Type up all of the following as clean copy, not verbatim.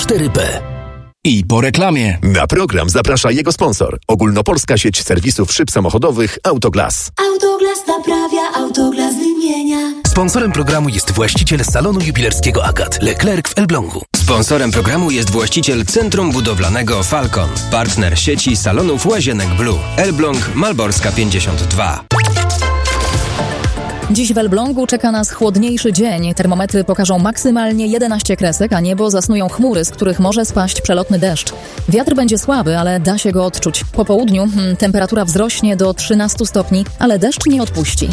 4P. I po reklamie. Na program zaprasza jego sponsor. Ogólnopolska sieć serwisów szyb samochodowych Autoglas. Autoglas naprawia, Autoglas wymienia. Sponsorem programu jest właściciel salonu jubilerskiego Agat, Leclerc w Elblągu. Sponsorem programu jest właściciel Centrum Budowlanego Falcon. Partner sieci salonów Łazienek Blue. Elbląg, Malborska 52. Dziś w Elblągu czeka nas chłodniejszy dzień. Termometry pokażą maksymalnie 11 kresek, a niebo zasnują chmury, z których może spaść przelotny deszcz. Wiatr będzie słaby, ale da się go odczuć. Po południu temperatura wzrośnie do 13 stopni, ale deszcz nie odpuści.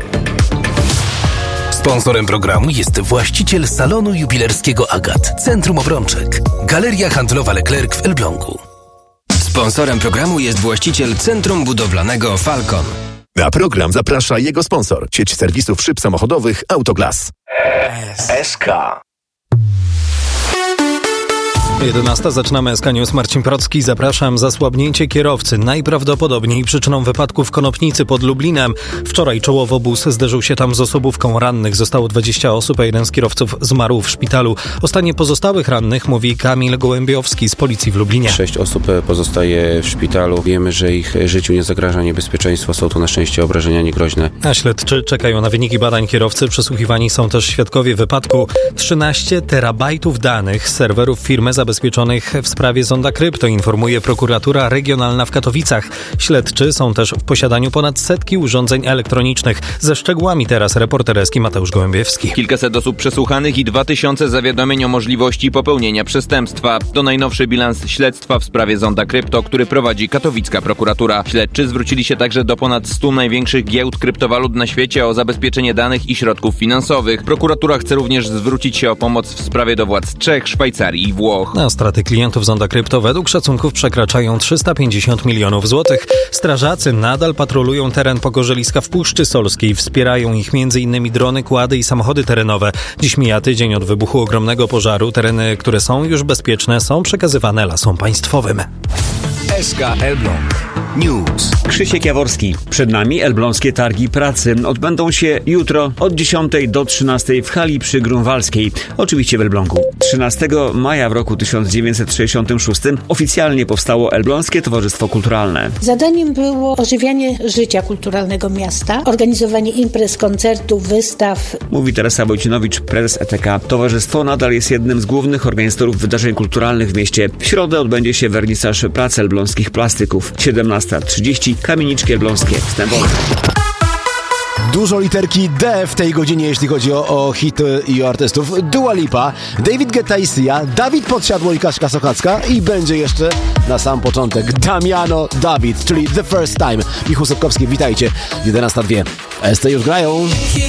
Sponsorem programu jest właściciel salonu jubilerskiego Agat, Centrum Obrączek. Galeria handlowa Leclerc w Elblągu. Sponsorem programu jest właściciel Centrum Budowlanego Falcon. Na program zaprasza jego sponsor. Sieć serwisów szyb samochodowych Autoglas. SK. 11. Zaczynamy SK News. Marcin Procki. Zapraszam. Zasłabnięcie kierowcy. Najprawdopodobniej przyczyną wypadku w Konopnicy pod Lublinem. Wczoraj czołowobus zderzył się tam z osobówką rannych. Zostało 20 osób, a jeden z kierowców zmarł w szpitalu. O stanie pozostałych rannych mówi Kamil Gołębiowski z policji w Lublinie. 6 osób pozostaje w szpitalu. Wiemy, że ich życiu nie zagraża niebezpieczeństwo. Są to na szczęście obrażenia niegroźne. A śledczy czekają na wyniki badań kierowcy. Przesłuchiwani są też świadkowie wypadku. 13 terabajtów danych z serwerów firmy zabezpieczonych w sprawie Zonda Krypto, informuje prokuratura regionalna w Katowicach. Śledczy są też w posiadaniu ponad setki urządzeń elektronicznych. Ze szczegółami teraz reporter SK Mateusz Gołębiewski. Kilkaset osób przesłuchanych i 2000 zawiadomień o możliwości popełnienia przestępstwa. To najnowszy bilans śledztwa w sprawie Zonda Krypto, który prowadzi katowicka prokuratura. Śledczy zwrócili się także do ponad 100 największych giełd kryptowalut na świecie o zabezpieczenie danych i środków finansowych. Prokuratura chce również zwrócić się o pomoc w sprawie do władz Czech, Szwajcarii i Włoch. A straty klientów Zonda Krypto według szacunków przekraczają 350 milionów złotych. Strażacy nadal patrolują teren Pogorzeliska w Puszczy Solskiej. Wspierają ich m.in. drony, kłady i samochody terenowe. Dziś mija tydzień od wybuchu ogromnego pożaru. Tereny, które są już bezpieczne, są przekazywane Lasom Państwowym. SK Elbląg News. Krzysiek Jaworski. Przed nami elbląskie targi pracy. Odbędą się jutro od 10 do 13 w hali przy Grunwaldzkiej. Oczywiście w Elblągu. 13 maja w roku 1966 oficjalnie powstało Elbląskie Towarzystwo Kulturalne. Zadaniem było ożywianie życia kulturalnego miasta, organizowanie imprez, koncertów, wystaw. Mówi Teresa Wojcinowicz, prezes ETK. Towarzystwo nadal jest jednym z głównych organizatorów wydarzeń kulturalnych w mieście. W środę odbędzie się wernisaż prac elbląskich plastyków. 17:30 Kamieniczki Elbląskie. Wstęp wolny. Dużo literki D w tej godzinie, jeśli chodzi o hity i o artystów. Dua Lipa, David Guetta i Sia, Dawid Podsiadło i Kaśka Sochacka i będzie jeszcze na sam początek Damiano Dawid, czyli The First Time. Michał Sotkowski, witajcie. 11:02. ST już grają.